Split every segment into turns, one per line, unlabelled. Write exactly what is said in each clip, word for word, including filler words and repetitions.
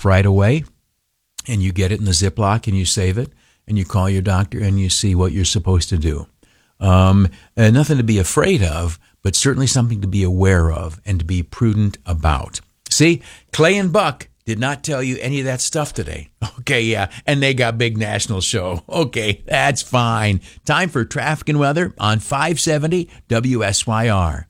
off right away, and you get it in the Ziploc and you save it, and you call your doctor and you see what you're supposed to do. Um, and nothing to be afraid of, but certainly something to be aware of and to be prudent about. See, Clay and Buck did not tell you any of that stuff today. Okay, yeah, and they got big national show. Okay, that's fine. Time for traffic and weather on five seventy W S Y R.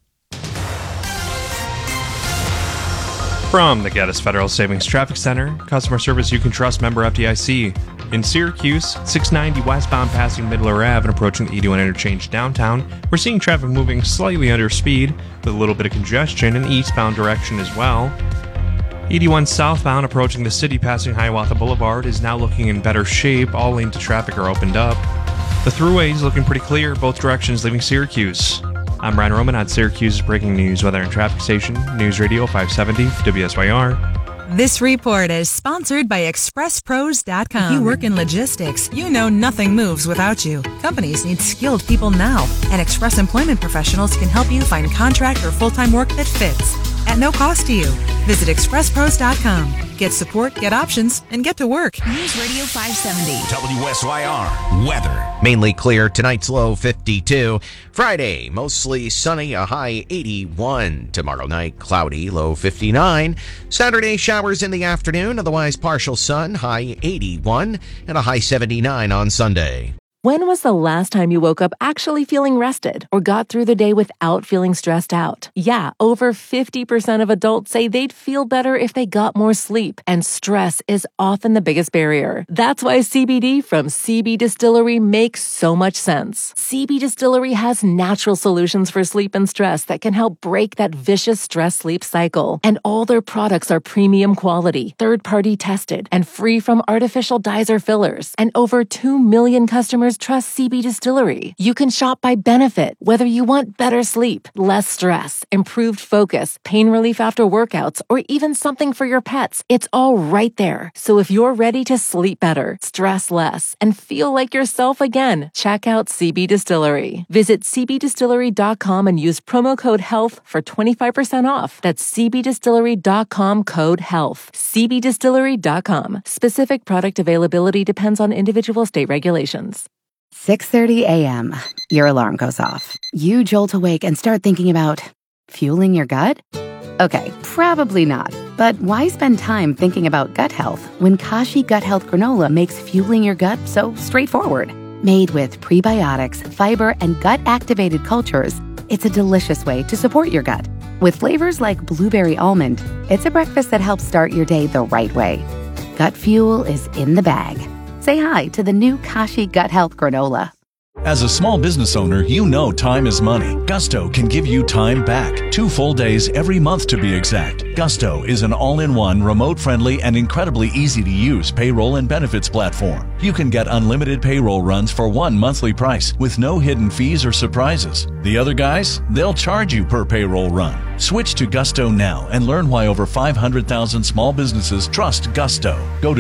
From the Gaddis Federal Savings Traffic Center, customer service you can trust, member F D I C. In Syracuse, six ninety westbound passing Midler Ave and approaching the eighty-one interchange downtown, we're seeing traffic moving slightly under speed with a little bit of congestion in the eastbound direction as well. eighty-one southbound approaching the city passing Hiawatha Boulevard is now looking in better shape. All lanes to traffic are opened up. The thruway is looking pretty clear, both directions leaving Syracuse. I'm Ryan Roman on Syracuse's breaking news, weather, and traffic station, News Radio five seventy W S Y R.
This report is sponsored by Express Pros dot com. If you work in logistics, you know nothing moves without you. Companies need skilled people now, and Express Employment Professionals can help you find contract or full-time work that fits at no cost to you. Visit Express Pros dot com. Get support, get options, and get to work.
News Radio five seventy.
W S Y R. Weather. Mainly clear. Tonight's low fifty-two. Friday, mostly sunny, a high eighty-one. Tomorrow night, cloudy, low fifty-nine. Saturday, showers in the afternoon, otherwise partial sun, high eighty-one, and a high seventy-nine on Sunday.
When was the last time you woke up actually feeling rested or got through the day without feeling stressed out? Yeah, over fifty percent of adults say they'd feel better if they got more sleep, and stress is often the biggest barrier. That's why C B D from C B Distillery makes so much sense. C B Distillery has natural solutions for sleep and stress that can help break that vicious stress-sleep cycle. And all their products are premium quality, third-party tested, and free from artificial dyes or fillers. And over two million customers trust C B Distillery. You can shop by benefit, whether you want better sleep, less stress, improved focus, pain relief after workouts, or even something for your pets. It's all right there. So if you're ready to sleep better, stress less, and feel like yourself again, check out C B Distillery. Visit C B distillery dot com and use promo code HEALTH for twenty-five percent off. That's C B distillery dot com code HEALTH. C B distillery dot com. Specific product availability depends on individual state regulations.
six thirty a.m. Your alarm goes off. You jolt awake and start thinking about fueling your gut? Okay, probably not. But why spend time thinking about gut health when Kashi Gut Health Granola makes fueling your gut so straightforward? Made with prebiotics, fiber, and gut-activated cultures, it's a delicious way to support your gut. With flavors like blueberry almond, it's a breakfast that helps start your day the right way. Gut fuel is in the bag. Say hi to the new Kashi Gut Health Granola.
As a small business owner, you know time is money. Gusto can give you time back. Two full days every month to be exact. Gusto is an all-in-one, remote-friendly, and incredibly easy-to-use payroll and benefits platform. You can get unlimited payroll runs for one monthly price with no hidden fees or surprises. The other guys, they'll charge you per payroll run. Switch to Gusto now and learn why over five hundred thousand small businesses trust Gusto. Go to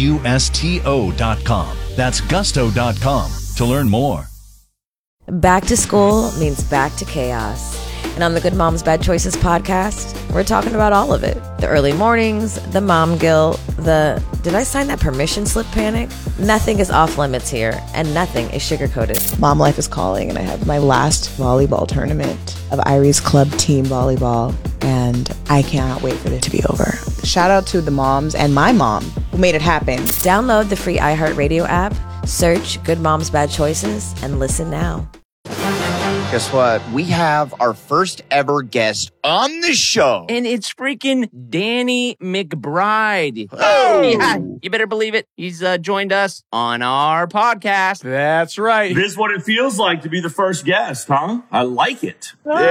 gusto dot com. That's gusto dot com to learn more.
Back to school means back to chaos. And on the Good Moms Bad Choices podcast, we're talking about all of it. The early mornings, the mom guilt, the did I sign that permission slip panic? Nothing is off limits here, and nothing is sugar-coated.
Mom life is calling, and I have my last volleyball tournament of Irie's club team volleyball, and I cannot wait for it to be over. Shout out to the moms and my mom who made it happen.
Download the free iHeartRadio app, search Good Moms Bad Choices, and listen now.
Guess what? We have our first ever guest on the show.
And it's freaking Danny McBride.
Oh!
Yeah, you better believe it. He's uh, joined us on our podcast.
That's right.
This is what it feels like to be the first guest, huh? I like it.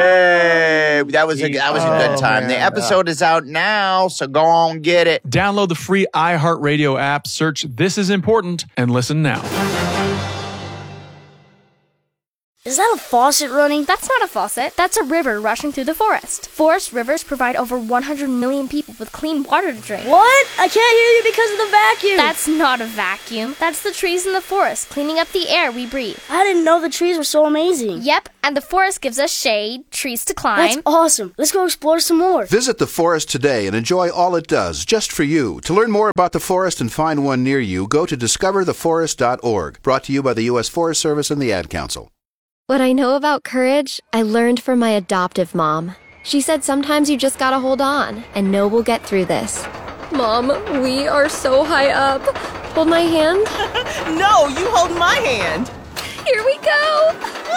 Yay! That was a, that was a good time.
Oh,
the episode is out now, so go on, get it.
Download the free iHeartRadio app, search This Is Important, and listen now.
Is that a faucet running?
That's not a faucet. That's a river rushing through the forest. Forest rivers provide over one hundred million people with clean water to drink.
What? I can't hear you because of the vacuum.
That's not a vacuum. That's the trees in the forest cleaning up the air we breathe.
I didn't know the trees were so amazing.
Yep, and the forest gives us shade, trees to climb.
That's awesome. Let's go explore some more.
Visit the forest today and enjoy all it does, just for you. To learn more about the forest and find one near you, go to discover the forest dot org. Brought to you by the U S Forest Service and the Ad Council.
What I know about courage, I learned from my adoptive mom. She said sometimes you just gotta hold on and know we'll get through this. Mom, we are so high up. Hold my hand.
No, you hold my hand.
Here we go.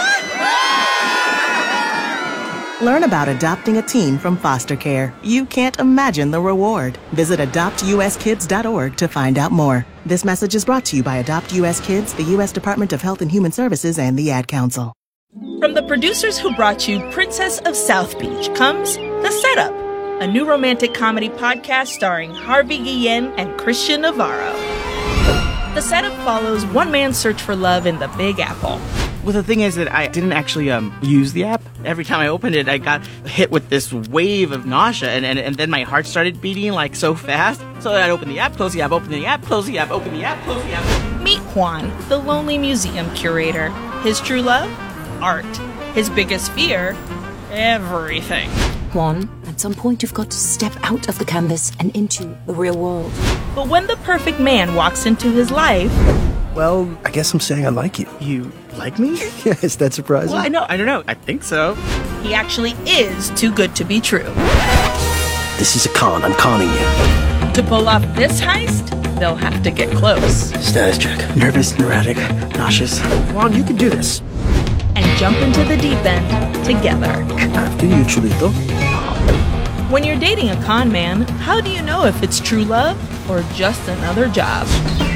Learn about adopting a teen from foster care. You can't imagine the reward. Visit adopt u s kids dot org to find out more. This message is brought to you by Adopt U S Kids, the U S Department of Health and Human Services, and the Ad Council.
From the producers who brought you Princess of South Beach comes The Setup, a new romantic comedy podcast starring Harvey Guillen and Christian Navarro. The Setup follows one man's search for love in the Big Apple.
Well, the thing is that I didn't actually um, use the app. Every time I opened it, I got hit with this wave of nausea, and, and, and then my heart started beating like so fast. So I'd open the app, close the app, open the app, close the app, open the app, close the app.
Meet Juan, the lonely museum curator. His true love? Art. His biggest fear? Everything.
Juan, at some point you've got to step out of the canvas and into the real world.
But when the perfect man walks into his life...
Well, I guess I'm saying I like you.
You like me?
Yeah, is that surprising?
Well, I know, I don't know. I think so.
He actually is too good to be true.
This is a con. I'm conning you.
To pull off this heist, they'll have to get close.
Status check. Nervous, neurotic, nauseous. Juan, you can do this.
And jump into the deep end together.
After you, Chulito.
When you're dating a con man, how do you know if it's true love or just another job?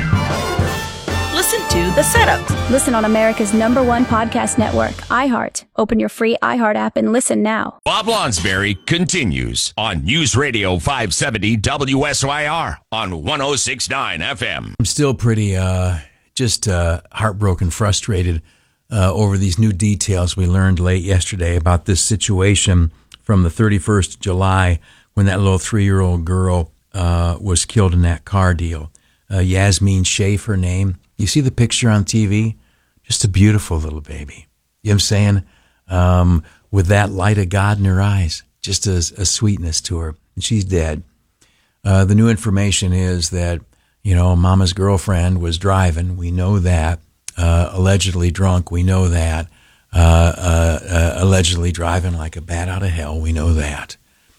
Listen to The Setup.
Listen on America's number one podcast network, iHeart. Open your free iHeart app and listen now.
Bob Lonsberry continues on News Radio five seventy W S Y R on one oh six point nine F M.
I'm still pretty uh, just uh, heartbroken, frustrated uh, over these new details we learned late yesterday about this situation from the thirty-first of July when that little three-year-old girl uh, was killed in that car deal. Uh, Yasmin Shaif, her name. You see the picture on T V? Just a beautiful little baby. You know what I'm saying? Um, with that light of God in her eyes. Just a, a sweetness to her. And she's dead. Uh, the new information is that, you know, Mama's girlfriend was driving. We know that. Uh, allegedly drunk. We know that. Uh, uh, uh, allegedly driving like a bat out of hell. We know that.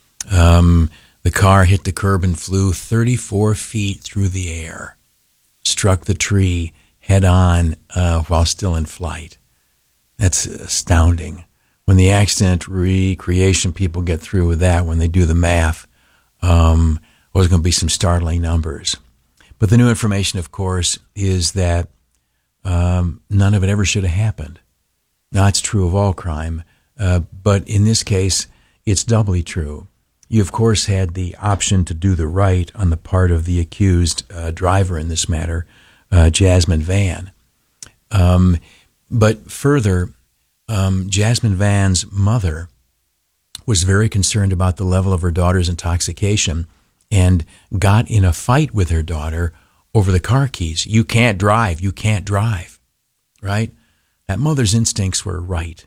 Um, the car hit the curb and flew thirty-four feet through the air. Struck the tree head on uh, while still in flight. That's astounding. When the accident recreation people get through with that, when they do the math, um, there's going to be some startling numbers. But the new information, of course, is that um, none of it ever should have happened. Now, it's true of all crime, uh, but in this case, it's doubly true. You, of course, had the option to do the right on the part of the accused uh, driver in this matter, uh, Jasmine Van. Um, but further, um, Jasmine Van's mother was very concerned about the level of her daughter's intoxication and got in a fight with her daughter over the car keys. You can't drive. You can't drive. Right? That mother's instincts were right.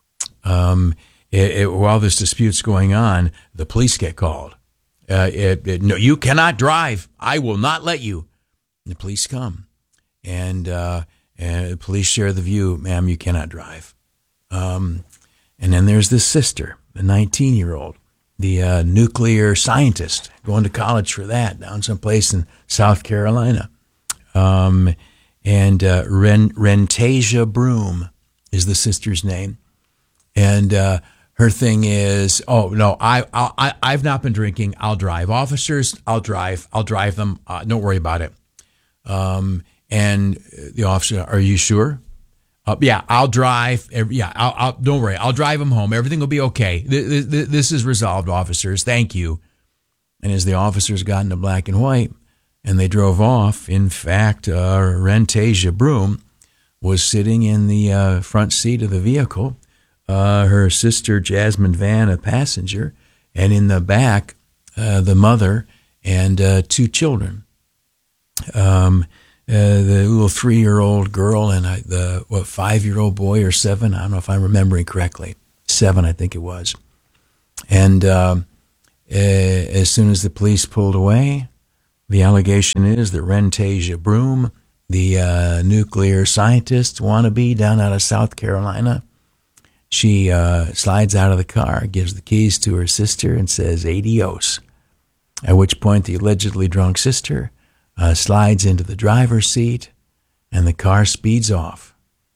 Um It, it, while this dispute's going on, the police get called. Uh, it, it, no, you cannot drive. I will not let you. And the police come, and, uh, and the police share the view, ma'am, you cannot drive. Um, and then there's this sister, the nineteen-year-old, the uh, nuclear scientist, going to college for that down someplace in South Carolina. Um, and uh, Ren, Rentasia Broom is the sister's name. And uh, her thing is, oh, no, I, I, I've not been drinking. I'll drive. Officers, I'll drive. I'll drive them. Uh, don't worry about it. Um, and the officer, are you sure? Uh, yeah, I'll drive. Every, yeah, I'll, I'll, don't worry. I'll drive them home. Everything will be okay. This, this, this is resolved, officers. Thank you. And as the officers got into black and white and they drove off, in fact, uh, Rentasia Broom was sitting in the uh, front seat of the vehicle. Uh, her sister, Jasmine Van, a passenger, and in the back, uh, the mother and uh, two children. Um, uh, the little three-year-old girl and I, the what five-year-old boy or seven. I don't know if I'm remembering correctly. Seven, I think it was. And um, uh, as soon as the police pulled away, the allegation is that Rentasia Broom, the uh, nuclear scientist wannabe down out of South Carolina, she uh, slides out of the car, gives the keys to her sister, and says, adios. At which point the allegedly drunk sister uh, slides into the driver's seat, and the car speeds off.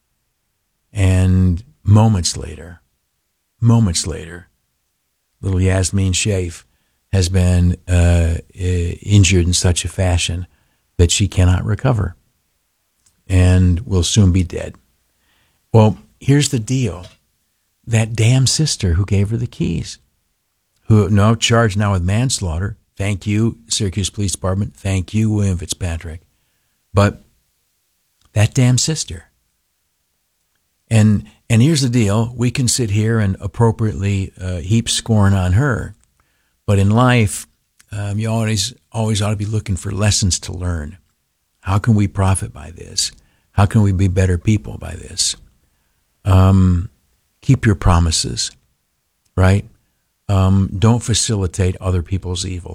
And moments later, moments later, little Yasmin Shaif has been uh, injured in such a fashion that she cannot recover and will soon be dead. Well, here's the deal. That damn sister who gave her the keys, who no charged now with manslaughter. Thank you, Syracuse Police Department. Thank you, William Fitzpatrick. But that damn sister. And and here's the deal. We can sit here and appropriately uh, heap scorn on her. But in life, um, you always always ought to be looking for lessons to learn. How can we profit by this? How can we be better people by this? Um, keep your promises, right? Um, don't facilitate other people's evil.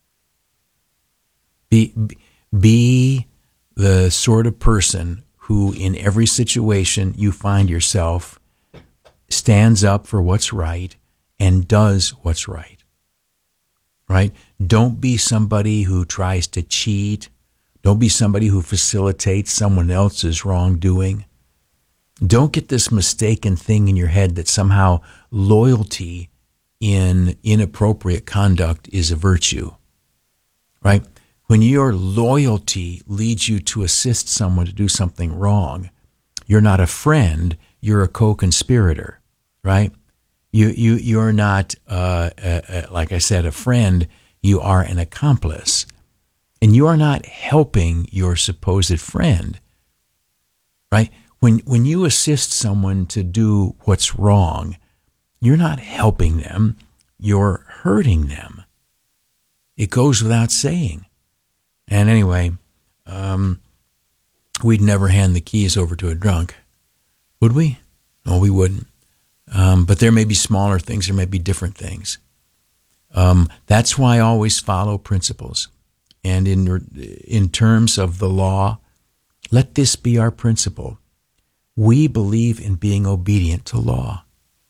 Be, be the sort of person who, in every situation you find yourself, stands up for what's right and does what's right. Right? Don't be somebody who tries to cheat. Don't be somebody who facilitates someone else's wrongdoing. Don't get this mistaken thing in your head that somehow loyalty in inappropriate conduct is a virtue. Right? When your loyalty leads you to assist someone to do something wrong, you're not a friend, you're a co-conspirator. Right? You, you, you're not, uh, uh, uh, like I said, a friend. You are an accomplice. And you are not helping your supposed friend, right? When, when you assist someone to do what's wrong, you're not helping them. You're hurting them. It goes without saying. And anyway, um, we'd never hand the keys over to a drunk, would we? No, we wouldn't. Um, but there may be smaller things, there may be different things. Um, that's why I always follow principles. And in in terms of the law, let this be our principle. We believe in being obedient to law.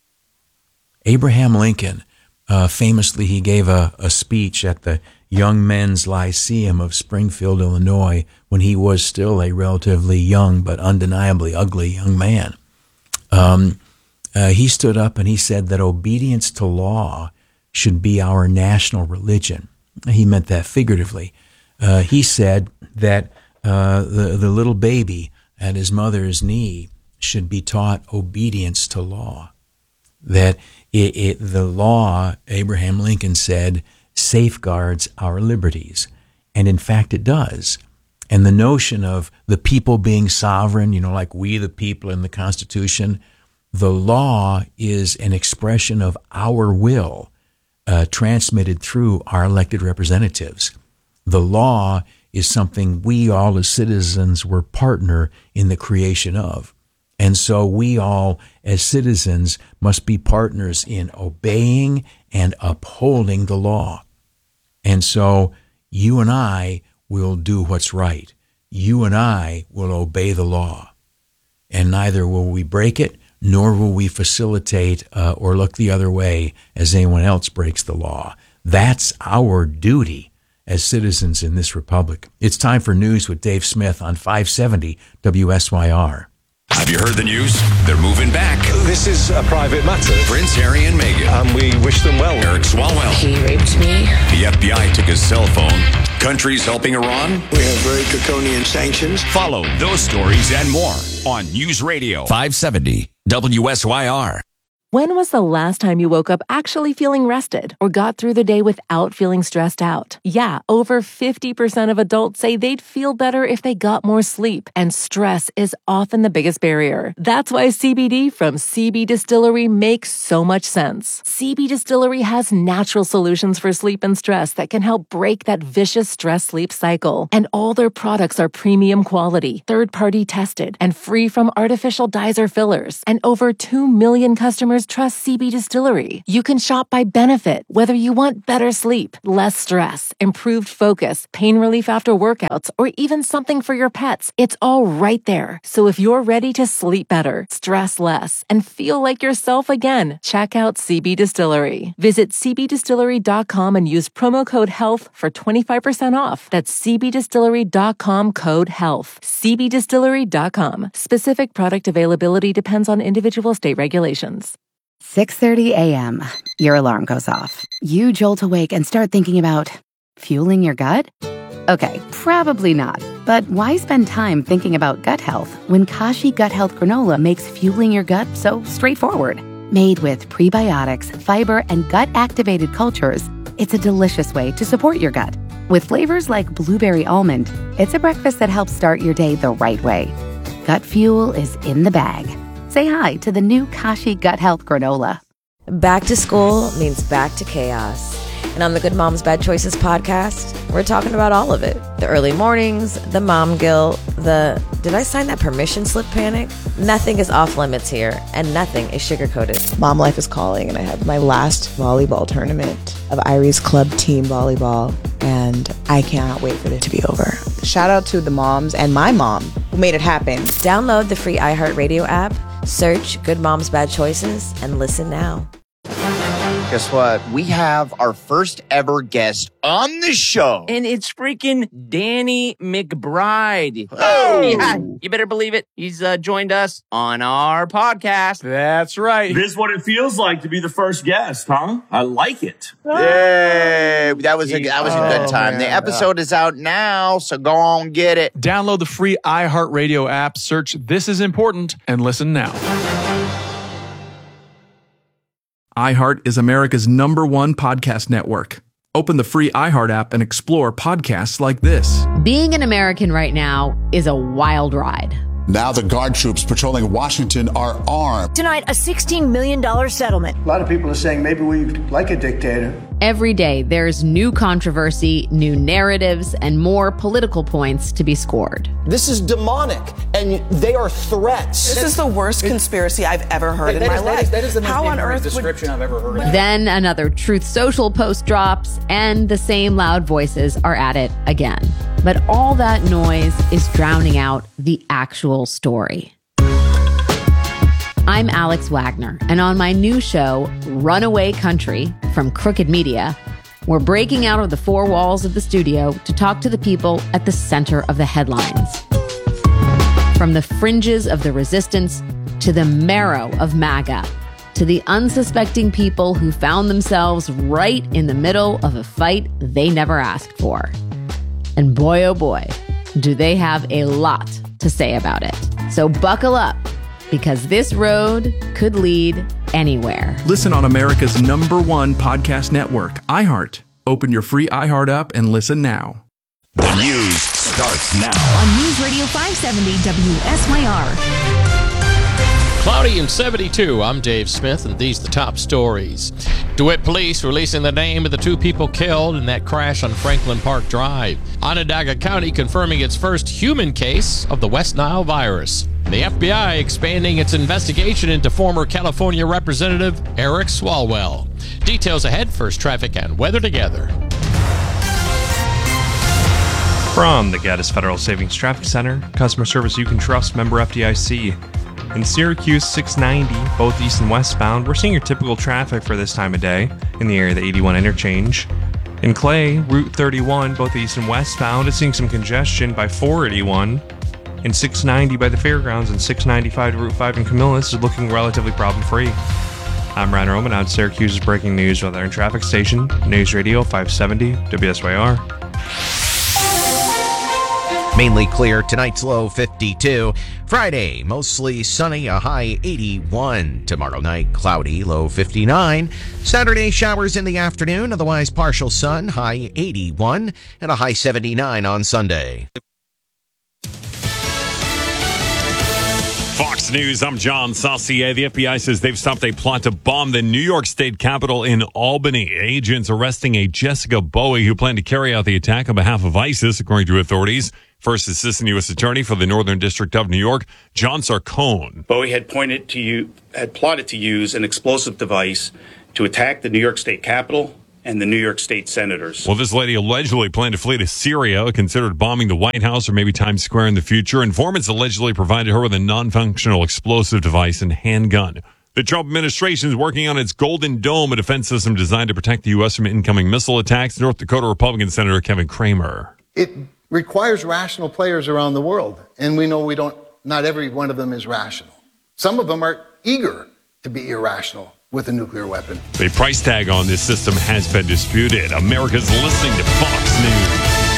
Abraham Lincoln, uh, famously, he gave a, a speech at the Young Men's Lyceum of Springfield, Illinois, when he was still a relatively young but undeniably ugly young man. Um, Uh, he stood up and he said that obedience to law should be our national religion. He meant that figuratively. Uh, he said that uh, the, the little baby at his mother's knee should be taught obedience to law. That it, it, the law, Abraham Lincoln said, safeguards our liberties. And in fact, it does. And the notion of the people being sovereign, you know, like we the people in the Constitution, the law is an expression of our will uh, transmitted through our elected representatives. The law is something we all as citizens were partner in the creation of. And so we all as citizens must be partners in obeying and upholding the law. And so you and I will do what's right. You and I will obey the law. And neither will we break it, nor will we facilitate uh, or look the other way as anyone else breaks the law. That's our duty as citizens in this republic. It's time for news with Dave Smith on five seventy W S Y R.
Have you heard the news? They're moving back.
This is a private matter.
Prince Harry and Meghan.
And we wish them well.
Eric Swalwell.
He raped me.
The F B I took his cell phone. Countries helping Iran.
We have very draconian sanctions.
Follow those stories and more on News Radio five seventy W S Y R.
When was the last time you woke up actually feeling rested or got through the day without feeling stressed out? Yeah, over fifty percent of adults say they'd feel better if they got more sleep, and stress is often the biggest barrier. That's why C B D from C B Distillery makes so much sense. C B Distillery has natural solutions for sleep and stress that can help break that vicious stress-sleep cycle. And all their products are premium quality, third-party tested, and free from artificial dyes or fillers. And over two million customers trust C B Distillery. You can shop by benefit, whether you want better sleep, less stress, improved focus, pain relief after workouts, or even something for your pets. It's all right there. So if you're ready to sleep better, stress less, and feel like yourself again, check out C B Distillery. Visit c b distillery dot com and use promo code HEALTH for twenty-five percent off. That's c b distillery dot com code HEALTH. c b distillery dot com. Specific product availability depends on individual state regulations.
six thirty a.m. Your alarm goes off. You jolt awake and start thinking about fueling your gut? Okay, probably not. But why spend time thinking about gut health when Kashi Gut Health Granola makes fueling your gut so straightforward? Made with prebiotics, fiber, and gut-activated cultures, it's a delicious way to support your gut. With flavors like blueberry almond, it's a breakfast that helps start your day the right way. Gut fuel is in the bag. Say hi to the new Kashi Gut Health Granola.
Back to school means back to chaos. And on the Good Moms Bad Choices podcast, we're talking about all of it. The early mornings, the mom guilt, the did I sign that permission slip panic? Nothing is off limits here, and nothing is sugar-coated.
Mom life is calling, and I have my last volleyball tournament of Iris Club Team Volleyball, and I cannot wait for it to be over. Shout out to the moms and my mom who made it happen.
Download the free iHeartRadio app, search Good Moms Bad Choices, and listen now.
Guess what? We have our first ever guest on the show.
And it's freaking Danny McBride.
Oh!
Yeah, you better believe it. He's uh, joined us on our podcast.
That's right.
This is what it feels like to be the first guest, huh? I like it.
Yay! That was a that was a good
Oh,
time.
man.
The episode is out now, so go on get it.
Download the free iHeartRadio app, search This Is Important, and listen now. iHeart is America's number one podcast network. Open the free iHeart app and explore podcasts like this.
Being an American right now is a wild ride.
Now the guard troops patrolling Washington are armed.
Tonight, a sixteen million dollars settlement.
A lot of people are saying maybe we like a dictator.
Every day, there's new controversy, new narratives, and more political points to be scored.
This is demonic, and they are threats.
This is the worst conspiracy I've ever heard in my
is,
life.
That is, that is the most
How on earth
description
would...
I've ever heard.
Then another Truth Social post drops, and the same loud voices are at it again. But all that noise is drowning out the actual story. I'm Alex Wagner, and on my new show, Runaway Country, from Crooked Media, we're breaking out of the four walls of the studio to talk to the people at the center of the headlines. From the fringes of the resistance to the marrow of MAGA, to the unsuspecting people who found themselves right in the middle of a fight they never asked for. And boy, oh boy, do they have a lot to say about it. So buckle up, because this road could lead anywhere.
Listen on America's number one podcast network, iHeart. Open your free iHeart app and listen now.
The news starts now.
On News Radio five seventy W S Y R.
Cloudy and seventy-two. I'm Dave Smith, and these are the top stories. DeWitt Police releasing the name of the two people killed in that crash on Franklin Park Drive. Onondaga County confirming its first human case of the West Nile virus. The F B I expanding its investigation into former California Representative Eric Swalwell. Details ahead. First, traffic and weather together.
From the Gaddis Federal Savings Traffic Center, customer service you can trust, member F D I C. In Syracuse, six ninety, both east and westbound, we're seeing your typical traffic for this time of day in the area of the eighty-one interchange. In Clay, Route thirty-one, both east and westbound, is seeing some congestion by four eighty-one. In six ninety by the fairgrounds and six ninety-five to Route five in Camillus is looking relatively problem-free. I'm Ryan Roman on Syracuse's breaking news weather and traffic station, News Radio five seventy W S Y R.
Mainly clear. Tonight's low fifty-two. Friday, mostly sunny, a high eighty-one. Tomorrow night, cloudy, low fifty-nine. Saturday, showers in the afternoon, otherwise partial sun, high eighty-one, and a high seventy-nine on Sunday.
Fox News, I'm John Saucier. The F B I says they've stopped a plot to bomb the New York State Capitol in Albany. Agents arresting a Jessica Bowie who planned to carry out the attack on behalf of ISIS, according to authorities. First Assistant U S Attorney for the Northern District of New York, John Sarcone.
Bowie had pointed to you, had plotted to use an explosive device to attack the New York State Capitol and the New York State senators.
Well, this lady allegedly planned to flee to Syria, considered bombing the White House or maybe Times Square in the future. Informants allegedly provided her with a non-functional explosive device and handgun. The Trump administration is working on its Golden Dome, a defense system designed to protect the U S from incoming missile attacks. North Dakota Republican Senator Kevin Kramer.
It requires rational players around the world, and we know we don't, not every one of them is rational. Some of them are eager to be irrational with a nuclear weapon.
The price tag on this system has been disputed. America's listening to Fox News.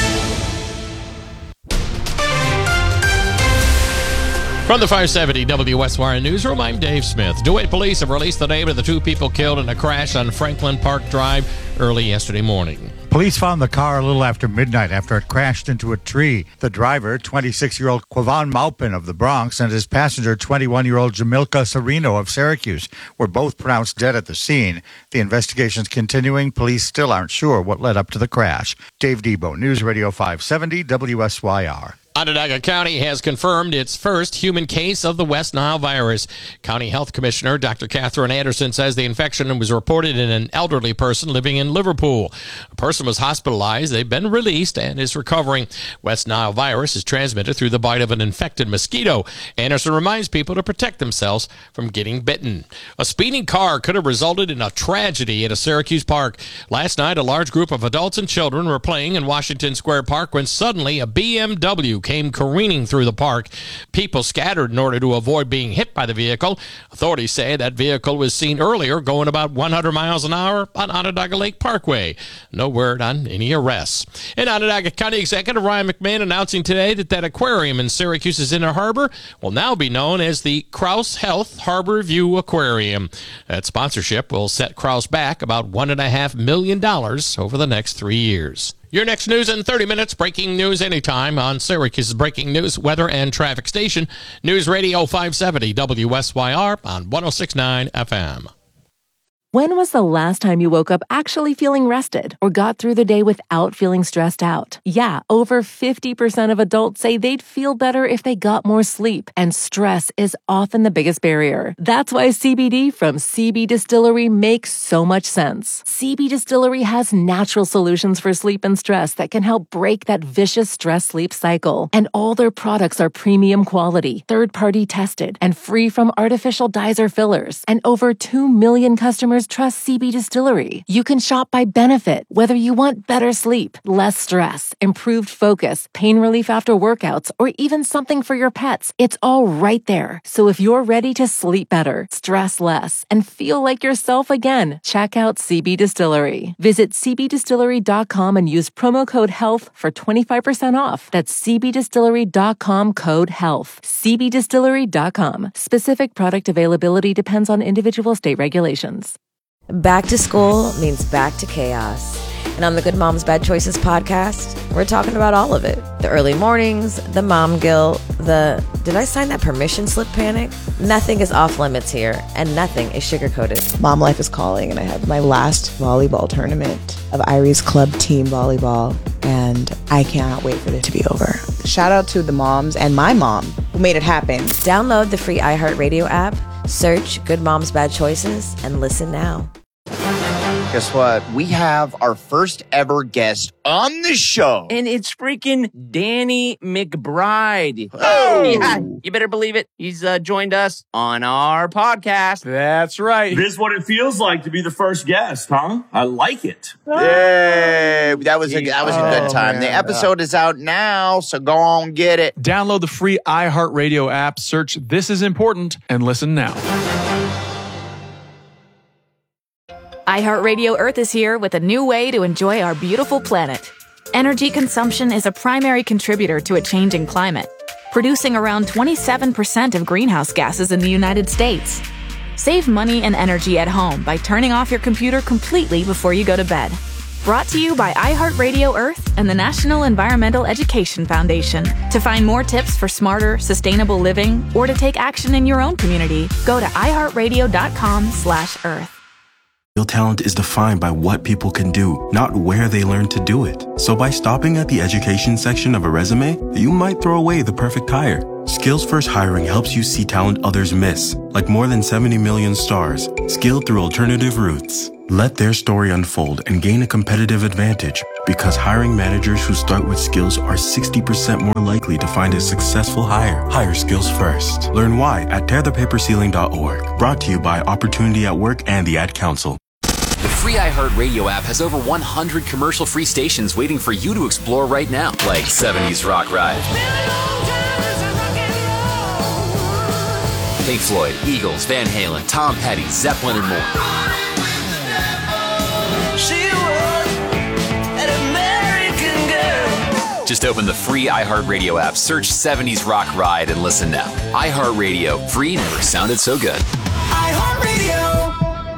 From the five seventy W S Y R Newsroom, I'm Dave Smith. DeWitt police have released the name of the two people killed in a crash on Franklin Park Drive early yesterday morning.
Police found the car a little after midnight after it crashed into a tree. The driver, twenty-six-year-old Quavan Maupin of the Bronx, and his passenger, twenty-one-year-old Jamilka Serino of Syracuse, were both pronounced dead at the scene. The investigation's continuing. Police still aren't sure what led up to the crash. Dave Debo, News Radio five seventy W S Y R.
Onondaga County has confirmed its first human case of the West Nile virus. County Health Commissioner Doctor Catherine Anderson says the infection was reported in an elderly person living in Liverpool. A person was hospitalized. They've been released and is recovering. West Nile virus is transmitted through the bite of an infected mosquito. Anderson reminds people to protect themselves from getting bitten. A speeding car could have resulted in a tragedy at a Syracuse park. Last night, a large group of adults and children were playing in Washington Square Park when suddenly a B M W came careening through the park. People scattered in order to avoid being hit by the vehicle. Authorities say that vehicle was seen earlier going about one hundred miles an hour on Onondaga Lake Parkway. No word on any arrests. And Onondaga County Executive Ryan McMahon announcing today that that aquarium in Syracuse's Inner Harbor will now be known as the Crouse Health Harbor View Aquarium. That sponsorship will set Crouse back about one point five million dollars over the next three years. Your next news in thirty minutes. Breaking news anytime on Syracuse's breaking news, weather, and traffic station. News Radio five seventy W S Y R on one oh six point nine F M.
When was the last time you woke up actually feeling rested or got through the day without feeling stressed out? Yeah, over fifty percent of adults say they'd feel better if they got more sleep, and stress is often the biggest barrier. That's why C B D from C B Distillery makes so much sense. C B Distillery has natural solutions for sleep and stress that can help break that vicious stress-sleep cycle. And all their products are premium quality, third-party tested, and free from artificial dyes or fillers. And over two million customers trust C B Distillery. You can shop by benefit, whether you want better sleep, less stress, improved focus, pain relief after workouts, or even something for your pets. It's all right there. So if you're ready to sleep better, stress less, and feel like yourself again, check out C B Distillery. Visit c b distillery dot com and use promo code HEALTH for twenty-five percent off. That's c b distillery dot com code HEALTH. c b distillery dot com. Specific product availability depends on individual state regulations.
Back to school means back to chaos. And on the Good Moms Bad Choices podcast, we're talking about all of it. The early mornings, the mom guilt, the did I sign that permission slip panic? Nothing is off limits here, and nothing is sugar-coated.
Mom life is calling, and I have my last volleyball tournament of Iris Club Team Volleyball, and I cannot wait for it to be over. Shout out to the moms and my mom who made it happen.
Download the free iHeartRadio app, search Good Moms Bad Choices, and listen now.
Guess what? We have our first ever guest on the show.
And it's freaking Danny McBride.
Oh!
Yeah, you better believe it. He's uh, joined us on our podcast.
That's right. This is what it feels like to be the first guest, huh? I like it.
Yay! That was a, that was a good time.
Oh,
the
man.
episode is out now, so go on get it.
Download the free iHeartRadio app, search This Is Important, and listen now.
iHeartRadio Earth is here with a new way to enjoy our beautiful planet.
energy consumption is a primary contributor to a changing climate, producing around twenty-seven percent of greenhouse gases in the United States. Save money and energy at home by turning off your computer completely before you go to bed. Brought to you by iHeartRadio Earth and the National Environmental Education Foundation. To find more tips for smarter, sustainable living or to take action in your own community, go to iHeartRadio.com slash Earth.
Real talent is defined by what people can do, not where they learn to do it. So by stopping at the education section of a resume, you might throw away the perfect hire. Skills First Hiring helps you see talent others miss, like more than seventy million stars, skilled through alternative routes. Let their story unfold and gain a competitive advantage, because hiring managers who start with skills are sixty percent more likely to find a successful hire. Hire skills first. Learn why at tear the paper ceiling dot org. Brought to you by Opportunity at Work and the Ad Council.
The free iHeartRadio app has over one hundred commercial-free stations waiting for you to explore right now, like seventies Rock Ride, Pink Floyd, Eagles, Van Halen, Tom Petty, Zeppelin, and more. Just open the free iHeartRadio app, search seventies Rock Ride, and listen now. iHeartRadio, free never sounded so good.
iHeartRadio.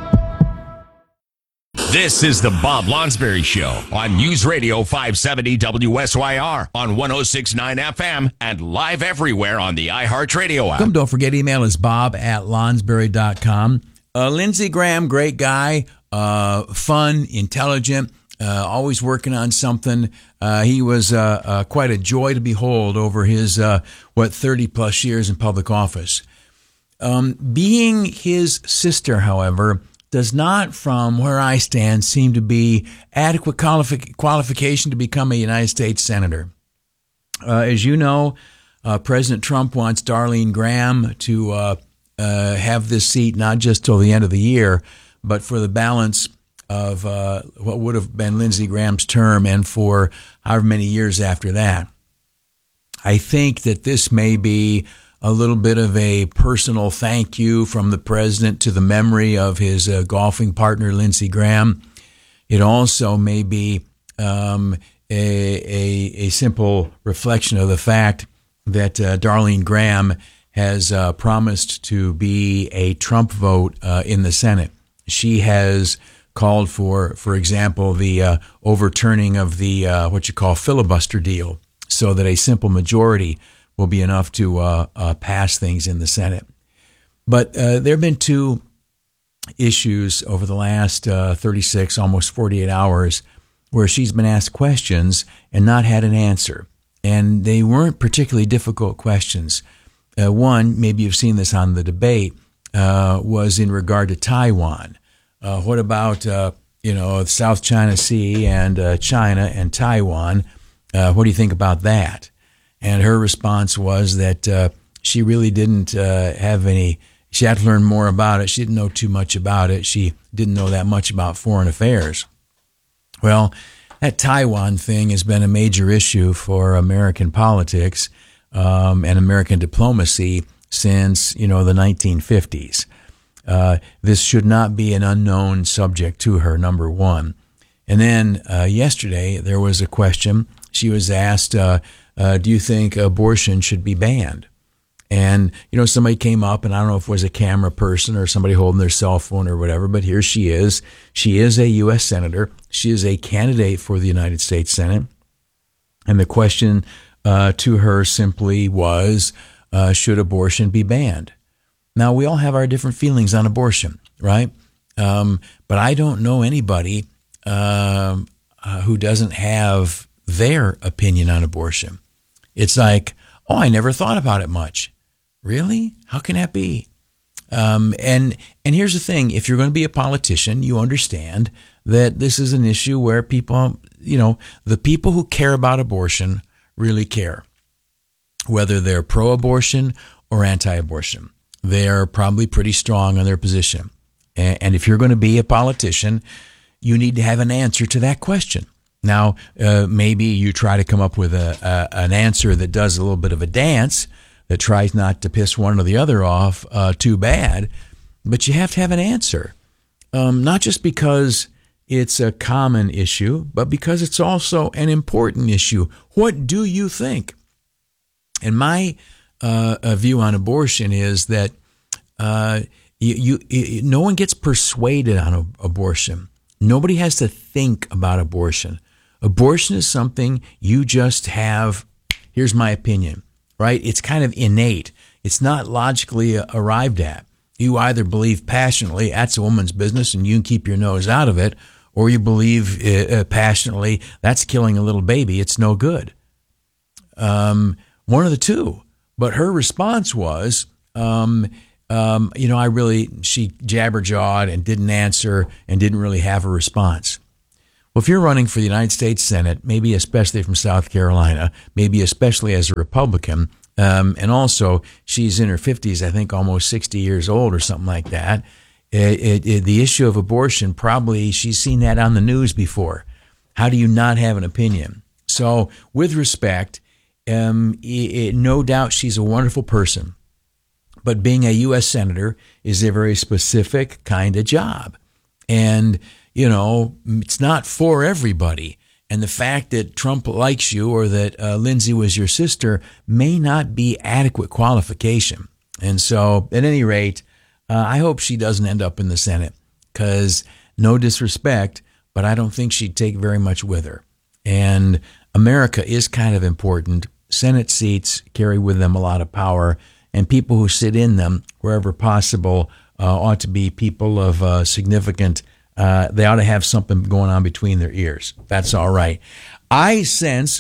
This is the Bob Lonsberry Show on News Radio five seventy W S Y R on one oh six point nine F M and live everywhere on the iHeartRadio app.
Come, don't forget, email is bob at lonsberry dot com. Uh, Lindsey Graham, great guy, uh, fun, intelligent, uh, always working on something. Uh, he was uh, uh, quite a joy to behold over his, uh, what, thirty plus years in public office. Um, being his sister, however, does not, from where I stand, seem to be adequate qualifi- qualification to become a United States Senator. Uh, as you know, uh, President Trump wants Darlene Graham to uh, uh, have this seat not just till the end of the year, but for the balance of uh, what would have been Lindsey Graham's term and for however many years after that. I think that this may be a little bit of a personal thank you from the president to the memory of his uh, golfing partner, Lindsey Graham. It also may be um, a, a, a simple reflection of the fact that uh, Darlene Graham has uh, promised to be a Trump vote uh, in the Senate. She has called for, for example, the uh, overturning of the uh, what you call filibuster deal, so that a simple majority will be enough to uh, uh, pass things in the Senate. But uh, there have been two issues over the last uh, thirty-six, almost forty-eight hours where she's been asked questions and not had an answer. And they weren't particularly difficult questions. Uh, one, maybe you've seen this on the debate, uh, was in regard to Taiwan. Uh, what about, uh, you know, the South China Sea and uh, China and Taiwan? Uh, what do you think about that? And her response was that uh, she really didn't uh, have any, she had to learn more about it. She didn't know too much about it. She didn't know that much about foreign affairs. Well, that Taiwan thing has been a major issue for American politics um, and American diplomacy since, you know, the nineteen fifties. Uh, this should not be an unknown subject to her, number one. And then uh, yesterday there was a question. She was asked, uh, Uh, do you think abortion should be banned? And, you know, somebody came up, and I don't know if it was a camera person or somebody holding their cell phone or whatever, but here she is. She is a U S senator. She is a candidate for the United States Senate. And the question uh, to her simply was, uh, should abortion be banned? Now, we all have our different feelings on abortion, right? Um, but I don't know anybody uh, uh, who doesn't have their opinion on abortion. It's like, oh, I never thought about it much. Really? How can that be? Um, and and here's the thing. If you're going to be a politician, you understand that this is an issue where people, you know, the people who care about abortion really care, whether they're pro-abortion or anti-abortion. They're probably pretty strong on their position. And, and if you're going to be a politician, you need to have an answer to that question. Now, uh, maybe you try to come up with a, a an answer that does a little bit of a dance, that tries not to piss one or the other off uh, too bad, but you have to have an answer. Um, not just because it's a common issue, but because it's also an important issue. What do you think? And my uh, view on abortion is that uh, you, you, no one gets persuaded on a, abortion. Nobody has to think about abortion. Abortion is something you just have. Here's my opinion, right? It's kind of innate. It's not logically arrived at. You either believe passionately, that's a woman's business and you can keep your nose out of it, or you believe uh, passionately, that's killing a little baby, it's no good. Um, one of the two. But her response was, um, um, you know, I really, she jabber-jawed and didn't answer and didn't really have a response. Well, if you're running for the United States Senate, maybe especially from South Carolina, maybe especially as a Republican, um, and also she's in her fifties, I think almost sixty years old or something like that, it, it, it, the issue of abortion, probably she's seen that on the news before. How do you not have an opinion? So with respect, um, it, it, no doubt she's a wonderful person, but being a U S Senator is a very specific kind of job. And you know, it's not for everybody. And the fact that Trump likes you or that uh, Lindsay was your sister may not be adequate qualification. And so, at any rate, uh, I hope she doesn't end up in the Senate because, no disrespect, but I don't think she'd take very much with her. And America is kind of important. Senate seats carry with them a lot of power, and people who sit in them, wherever possible, uh, ought to be people of uh, significant Uh, they ought to have something going on between their ears. That's all right. I sense,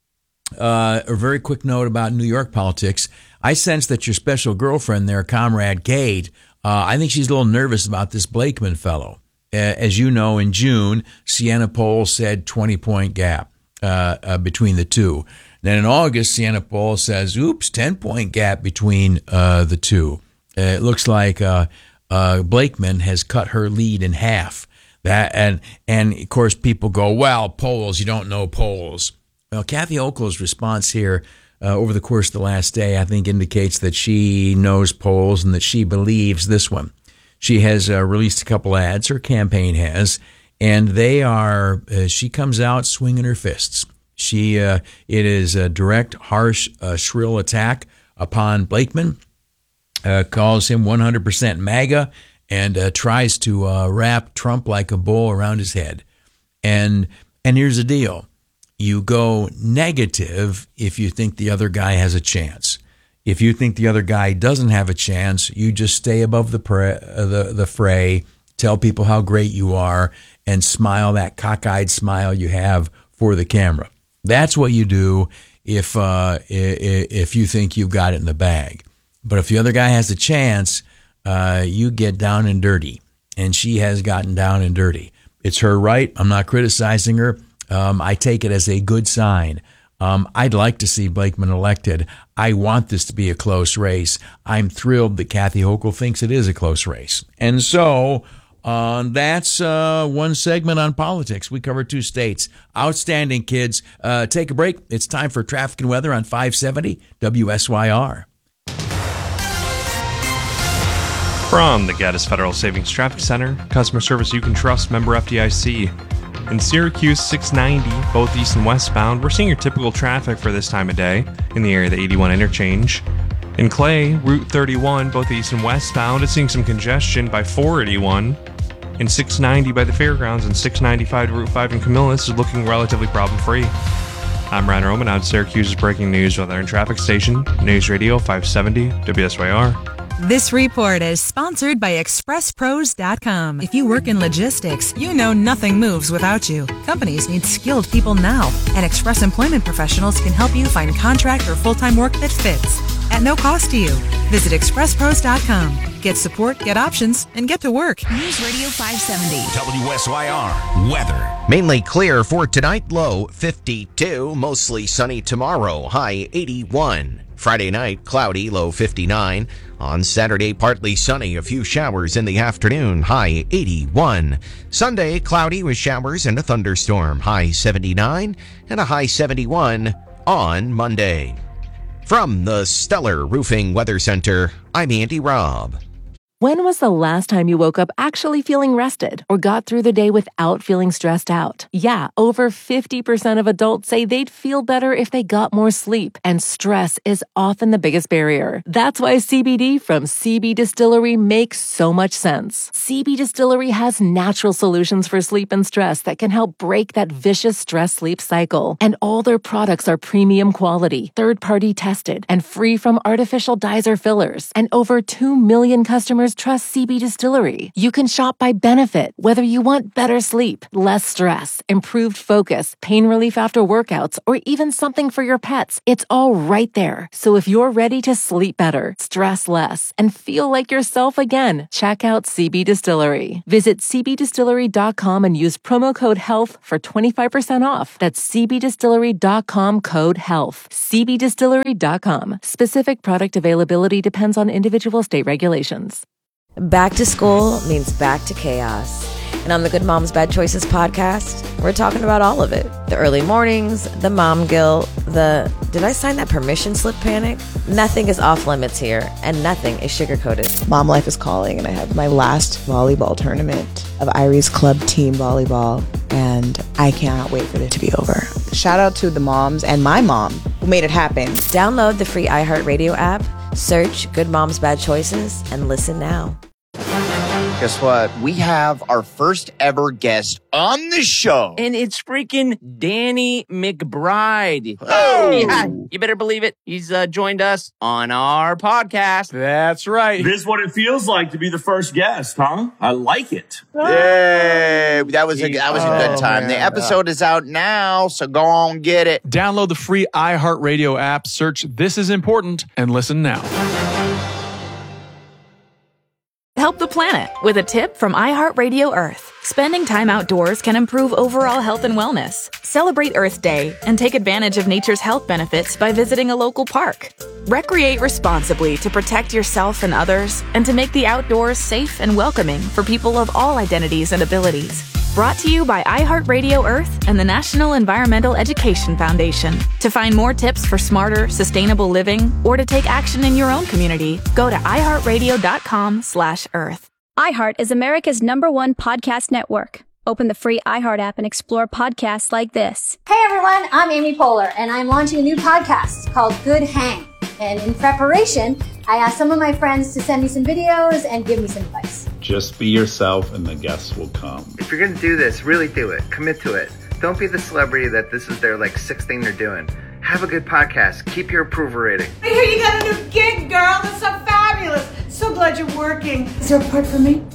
uh, a very quick note about New York politics. I sense that your special girlfriend there, Comrade Kate, uh, I think she's a little nervous about this Blakeman fellow. Uh, as you know, in June, Siena poll said twenty-point gap uh, uh, between the two. Then in August, Siena poll says, oops, ten-point gap between uh, the two. Uh, it looks like uh, Uh, Blakeman has cut her lead in half. That and and of course people go, well, polls, you don't know polls. Well, Kathy Hochul's response here uh, over the course of the last day, I think, indicates that she knows polls and that she believes this one. She has uh, released a couple ads, her campaign has, and they are. Uh, she comes out swinging her fists. She uh, it is a direct, harsh, uh, shrill attack upon Blakeman. Uh, calls him one hundred percent MAGA and uh, tries to uh, wrap Trump like a bowl around his head. And and here's the deal. You go negative if you think the other guy has a chance. If you think the other guy doesn't have a chance, you just stay above the pra- uh, the, the fray, tell people how great you are, and smile that cockeyed smile you have for the camera. That's what you do if uh, if you think you've got it in the bag. But if the other guy has a chance, uh, you get down and dirty. And she has gotten down and dirty. It's her right. I'm not criticizing her. Um, I take it as a good sign. Um, I'd like to see Blakeman elected. I want this to be a close race. I'm thrilled that Kathy Hochul thinks it is a close race. And so uh, that's uh, one segment on politics. We cover two states. Outstanding, kids. Uh, take a break. It's time for traffic and weather on five seventy W S Y R.
From the Gaddis Federal Savings Traffic Center, customer service you can trust, member F D I C. In Syracuse, six ninety, both east and westbound, we're seeing your typical traffic for this time of day in the area of the eighty-one interchange. In Clay, Route thirty-one, both east and westbound, it's seeing some congestion by four eighty-one. In six ninety by the fairgrounds and six ninety-five to Route five in Camillus is looking relatively problem-free. I'm Ryan Roman out of Syracuse's breaking news weather and traffic station, News Radio five seventy W S Y R.
This report is sponsored by Express Pros dot com. If you work in logistics, you know nothing moves without you. Companies need skilled people now, and Express Employment Professionals can help you find contract or full-time work that fits at no cost to you. Visit Express Pros dot com. Get support, get options, and get to work.
News Radio five seventy.
W S Y R weather. Mainly clear for tonight, low fifty-two. Mostly sunny tomorrow, high eighty-one. Friday night, cloudy, low fifty-nine. On Saturday, partly sunny, a few showers in the afternoon, high eighty-one. Sunday, cloudy with showers and a thunderstorm, high seventy-nine, and a high seventy-one on Monday. From the Stellar Roofing Weather Center, I'm Andy Robb.
When was the last time you woke up actually feeling rested or got through the day without feeling stressed out? Yeah, over fifty percent of adults say they'd feel better if they got more sleep, and stress is often the biggest barrier. That's why C B D from C B Distillery makes so much sense. C B Distillery has natural solutions for sleep and stress that can help break that vicious stress-sleep cycle. And all their products are premium quality, third-party tested, and free from artificial dyes or fillers. And over two million customers trust C B Distillery. You can shop by benefit, whether you want better sleep, less stress, improved focus, pain relief after workouts, or even something for your pets. It's all right there. So if you're ready to sleep better, stress less, and feel like yourself again, check out C B Distillery. Visit c b distillery dot com and use promo code HEALTH for twenty-five percent off. That's c b distillery dot com code HEALTH. c b distillery dot com. Specific product availability depends on individual state regulations.
Back to school means back to chaos. And on the Good Moms Bad Choices podcast, we're talking about all of it. The early mornings, the mom guilt, the did I sign that permission slip panic? Nothing is off limits here, and nothing is sugar-coated.
Mom life is calling, and I have my last volleyball tournament of Iris Club Team Volleyball, and I cannot wait for it to be over. Shout out to the moms and my mom who made it happen.
Download the free iHeartRadio app, search Good Moms Bad Choices, and listen now.
Guess what? We have our first ever guest on the show.
And it's freaking Danny McBride.
Oh!
Yeah, you better believe it. He's uh, joined us on our podcast.
That's right. This is what it feels like to be the first guest, huh? I like it.
Yay! That was a that was a good
Oh,
time.
man.
The episode is out now, so go on get it.
Download the free iHeartRadio app, search This Is Important, and listen now.
Help the planet with a tip from iHeartRadio Earth. Spending time outdoors can improve overall health and wellness. Celebrate Earth Day and take advantage of nature's health benefits by visiting a local park. Recreate responsibly to protect yourself and others, and to make the outdoors safe and welcoming for people of all identities and abilities. Brought to you by iHeartRadio Earth and the National Environmental Education Foundation. To find more tips for smarter, sustainable living, or to take action in your own community, go to iHeartRadio.com slash Earth.
iHeart is America's number one podcast network. Open the free iHeart app and explore podcasts like this.
Hey everyone, I'm Amy Poehler, and I'm launching a new podcast called Good Hang. And in preparation, I asked some of my friends to send me some videos and give me some advice.
Just be yourself and the guests will come.
If you're gonna do this, really do it. Commit to it. Don't be the celebrity that this is their like sixth thing they're doing. Have a good podcast. Keep your approval rating.
I hear you got a new gig, girl. That's so fabulous. So glad you're working. Is there a part for me?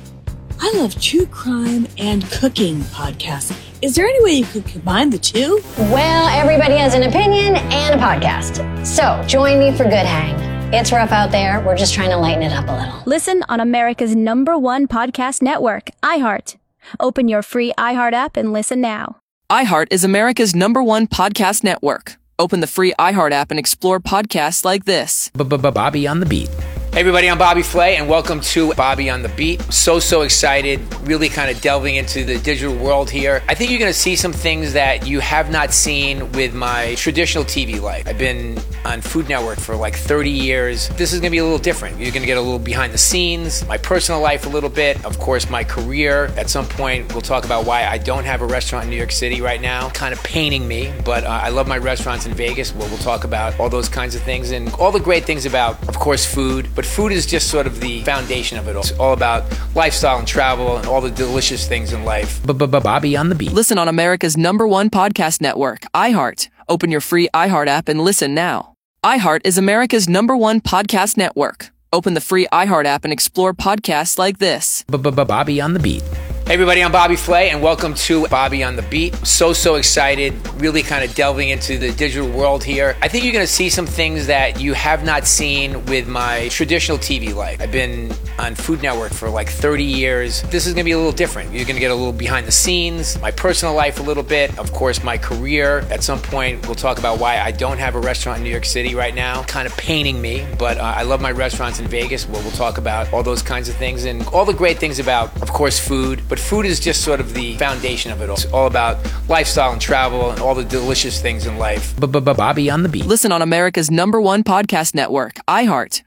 I love true crime and cooking podcasts. Is there any way you could combine the two?
Well, everybody has an opinion and a podcast. So join me for Good Hang. It's rough out there. We're just trying to lighten it up a little.
Listen on America's number one podcast network, iHeart. Open your free iHeart app and listen now.
iHeart is America's number one podcast network. Open the free iHeart app and explore podcasts like this.
Bobby on the Beat. Hey everybody, I'm Bobby Flay, and welcome to Bobby on the Beat. So, so excited, really kind of delving into the digital world here. I think you're going to see some things that you have not seen with my traditional T V life. I've been on Food Network for like thirty years. This is going to be a little different. You're going to get a little behind the scenes, my personal life a little bit, of course, my career. At some point, we'll talk about why I don't have a restaurant in New York City right now. Kind of paining me, but uh, I love my restaurants in Vegas. Well, we'll talk about all those kinds of things and all the great things about, of course, food. But food is just sort of the foundation of it all. It's all about lifestyle and travel and all the delicious things in life.
Bobby on the Beat. Listen on America's number one podcast network, iHeart. Open your free iHeart app and listen now. iHeart is America's number one podcast network. Open the free iHeart app and explore podcasts like this.
Bobby on the Beat. Hey everybody, I'm Bobby Flay, and welcome to Bobby on the Beat. So, so excited, really kind of delving into the digital world here. I think you're going to see some things that you have not seen with my traditional T V life. I've been on Food Network for like thirty years. This is going to be a little different. You're going to get a little behind the scenes, my personal life a little bit, of course, my career. At some point, we'll talk about why I don't have a restaurant in New York City right now. Kind of paining me, but uh, I love my restaurants in Vegas. Well, we'll talk about all those kinds of things and all the great things about, of course, food. But food is just sort of the foundation of it all. It's all about lifestyle and travel and all the delicious things in life.
Bobby on the Beat. Listen on America's number one podcast network, iHeart.